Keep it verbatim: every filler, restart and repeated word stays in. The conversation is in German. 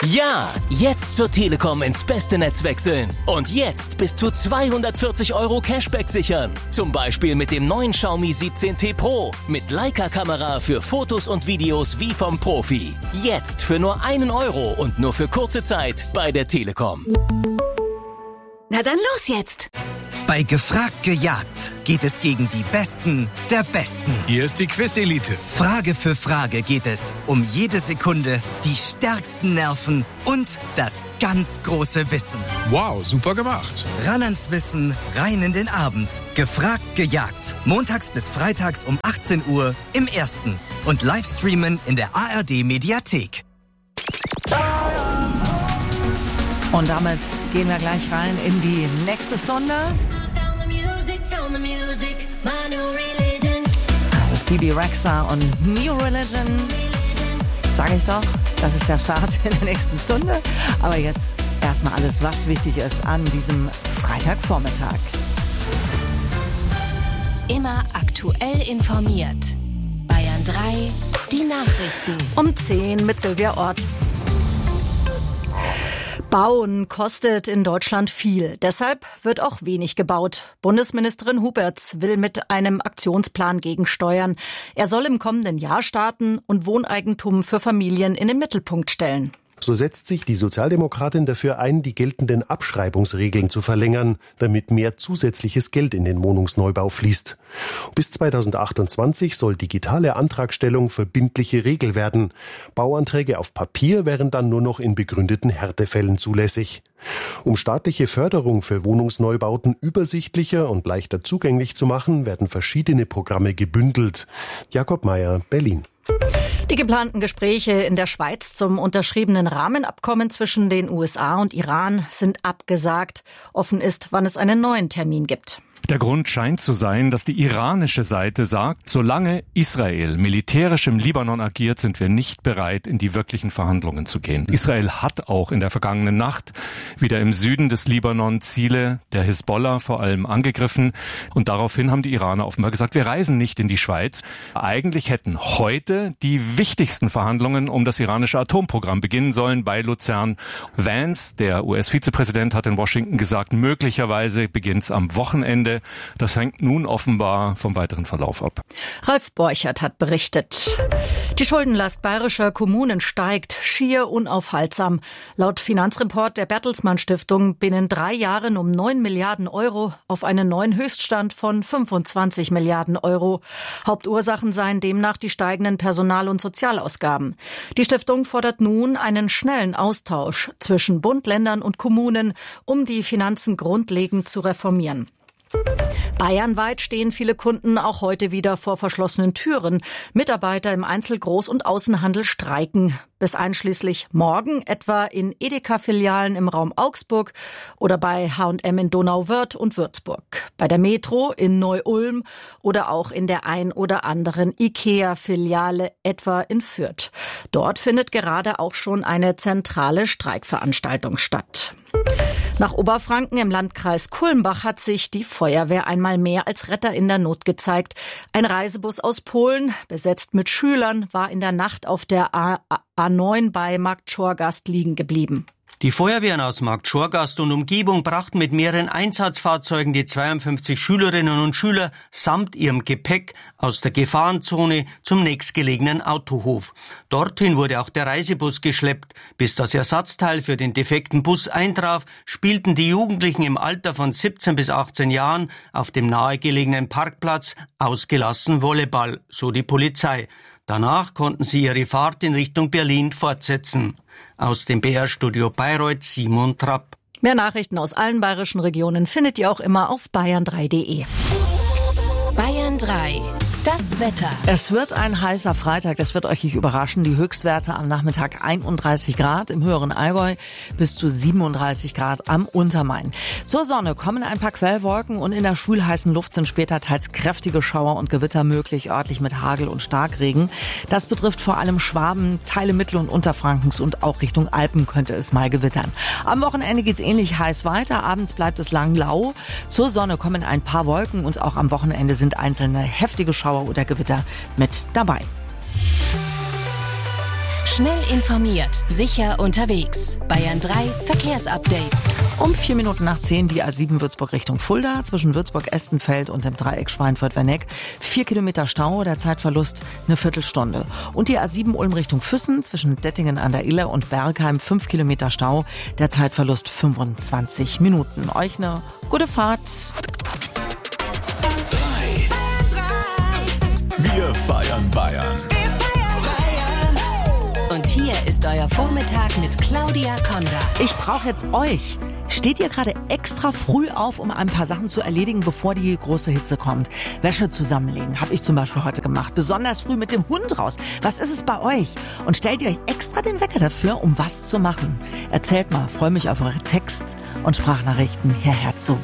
Ja, jetzt zur Telekom ins beste Netz wechseln. Und jetzt bis zu zweihundertvierzig Euro Cashback sichern. Zum Beispiel mit dem neuen Xiaomi siebzehn T Pro. Mit Leica-Kamera für Fotos und Videos wie vom Profi. Jetzt für nur einen Euro und nur für kurze Zeit bei der Telekom. Na dann los jetzt! Bei Gefragt gejagt geht es gegen die Besten der Besten. Hier ist die Quiz-Elite. Frage für Frage geht es um jede Sekunde, die stärksten Nerven und das ganz große Wissen. Wow, super gemacht. Ran ans Wissen, rein in den Abend. Gefragt gejagt. Montags bis freitags um achtzehn Uhr im Ersten. Und Livestreamen in der A R D-Mediathek. Und damit gehen wir gleich rein in die nächste Stunde. Das ist Bibi Rexha und New Religion. Sage ich doch, das ist der Start in der nächsten Stunde. Aber jetzt erstmal alles, was wichtig ist an diesem Freitagvormittag. Immer aktuell informiert. Bayern drei, die Nachrichten. Um zehn mit Silvia Ort. Bauen kostet in Deutschland viel. Deshalb wird auch wenig gebaut. Bundesministerin Huberts will mit einem Aktionsplan gegensteuern. Er soll im kommenden Jahr starten und Wohneigentum für Familien in den Mittelpunkt stellen. So setzt sich die Sozialdemokratin dafür ein, die geltenden Abschreibungsregeln zu verlängern, damit mehr zusätzliches Geld in den Wohnungsneubau fließt. Bis zweitausendachtundzwanzig soll digitale Antragstellung verbindliche Regel werden. Bauanträge auf Papier wären dann nur noch in begründeten Härtefällen zulässig. Um staatliche Förderung für Wohnungsneubauten übersichtlicher und leichter zugänglich zu machen, werden verschiedene Programme gebündelt. Jakob Mayer, Berlin. Die geplanten Gespräche in der Schweiz zum unterschriebenen Rahmenabkommen zwischen den U S A und Iran sind abgesagt. Offen ist, wann es einen neuen Termin gibt. Der Grund scheint zu sein, dass die iranische Seite sagt, solange Israel militärisch im Libanon agiert, sind wir nicht bereit, in die wirklichen Verhandlungen zu gehen. Israel hat auch in der vergangenen Nacht wieder im Süden des Libanon Ziele der Hisbollah vor allem angegriffen. Und daraufhin haben die Iraner offenbar gesagt, wir reisen nicht in die Schweiz. Eigentlich hätten heute die wichtigsten Verhandlungen um das iranische Atomprogramm beginnen sollen bei Luzern. Vance, der U S-Vizepräsident, hat in Washington gesagt, möglicherweise beginnt es am Wochenende. Das hängt nun offenbar vom weiteren Verlauf ab. Ralf Borchert hat berichtet. Die Schuldenlast bayerischer Kommunen steigt schier unaufhaltsam. Laut Finanzreport der Bertelsmann Stiftung binnen drei Jahren um neun Milliarden Euro auf einen neuen Höchststand von fünfundzwanzig Milliarden Euro. Hauptursachen seien demnach die steigenden Personal- und Sozialausgaben. Die Stiftung fordert nun einen schnellen Austausch zwischen Bund, Ländern und Kommunen, um die Finanzen grundlegend zu reformieren. Bayernweit stehen viele Kunden auch heute wieder vor verschlossenen Türen. Mitarbeiter im Einzel-, Groß- und Außenhandel streiken. Bis einschließlich morgen etwa in Edeka-Filialen im Raum Augsburg oder bei H und M in Donauwörth und Würzburg. Bei der Metro in Neu-Ulm oder auch in der ein oder anderen IKEA-Filiale etwa in Fürth. Dort findet gerade auch schon eine zentrale Streikveranstaltung statt. Nach Oberfranken im Landkreis Kulmbach hat sich die Feuerwehr einmal mehr als Retter in der Not gezeigt. Ein Reisebus aus Polen, besetzt mit Schülern, war in der Nacht auf der A neun bei Marktschorgast liegen geblieben. Die Feuerwehren aus Marktschorgast und Umgebung brachten mit mehreren Einsatzfahrzeugen die zweiundfünfzig Schülerinnen und Schüler samt ihrem Gepäck aus der Gefahrenzone zum nächstgelegenen Autohof. Dorthin wurde auch der Reisebus geschleppt. Bis das Ersatzteil für den defekten Bus eintraf, spielten die Jugendlichen im Alter von siebzehn bis achtzehn Jahren auf dem nahegelegenen Parkplatz ausgelassen Volleyball, so die Polizei. Danach konnten sie ihre Fahrt in Richtung Berlin fortsetzen. Aus dem B R-Studio Bayreuth, Simon Trapp. Mehr Nachrichten aus allen bayerischen Regionen findet ihr auch immer auf bayern drei punkt de. Bayern drei. Das Wetter. Es wird ein heißer Freitag, das wird euch nicht überraschen. Die Höchstwerte am Nachmittag einunddreißig Grad im höheren Allgäu bis zu siebenunddreißig Grad am Untermain. Zur Sonne kommen ein paar Quellwolken und in der schwülheißen Luft sind später teils kräftige Schauer und Gewitter möglich, örtlich mit Hagel und Starkregen. Das betrifft vor allem Schwaben, Teile Mittel- und Unterfrankens und auch Richtung Alpen könnte es mal gewittern. Am Wochenende geht's ähnlich heiß weiter, abends bleibt es lang lau. Zur Sonne kommen ein paar Wolken und auch am Wochenende sind einzelne heftige Schauer oder Gewitter mit dabei. Schnell informiert, sicher unterwegs. Bayern drei Verkehrsupdate. Um vier Minuten nach zehn die A sieben Würzburg Richtung Fulda, zwischen Würzburg-Estenfeld und dem Dreieck Schweinfurt-Werneck. Vier Kilometer Stau, der Zeitverlust eine Viertelstunde. Und die A sieben Ulm Richtung Füssen, zwischen Dettingen an der Iller und Bergheim, fünf Kilometer Stau, der Zeitverlust fünfundzwanzig Minuten. Euch eine gute Fahrt. Wir feiern Bayern. Und hier ist euer Vormittag mit Claudia Konrad. Ich brauche jetzt euch. Steht ihr gerade extra früh auf, um ein paar Sachen zu erledigen, bevor die große Hitze kommt? Wäsche zusammenlegen, habe ich zum Beispiel heute gemacht. Besonders früh mit dem Hund raus. Was ist es bei euch? Und stellt ihr euch extra den Wecker dafür, um was zu machen? Erzählt mal, freue mich auf eure Text- und Sprachnachrichten hierher zu